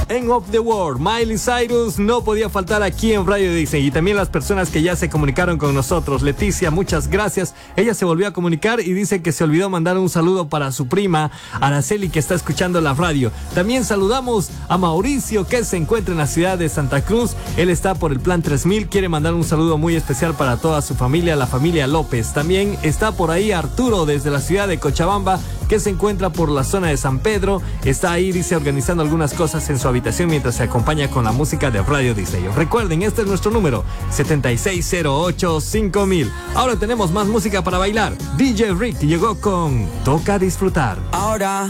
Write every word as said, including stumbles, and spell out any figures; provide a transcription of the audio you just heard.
End of the World. Miley Cyrus no podía faltar aquí en Radio Disney. Y también las personas que ya se comunicaron con nosotros. Leticia, muchas gracias. Ella se volvió a comunicar y dice que se olvidó mandar un saludo para su prima Araceli, que está escuchando la radio. También saludamos a Mauricio, que se encuentra en la ciudad de Santa Cruz. Él está por el plan tres mil. Quiere mandar un saludo muy especial para toda su familia, la familia López. También está por ahí Arturo desde la ciudad de Cochabamba, que se encuentra por la zona de San Pedro. Está ahí, dice, organizando algunas cosas en su habitación mientras se acompaña con la música de Radio Disney. Recuerden, este es nuestro número, siete seis cero ocho cinco mil. Ahora tenemos más música para bailar. D J Rick llegó con Toca Disfrutar. Ahora